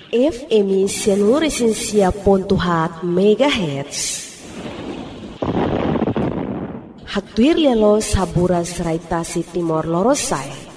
FM Seluruh Pontuhat MHz. Haktuir lelo saburas raitasi Timor Lorosai.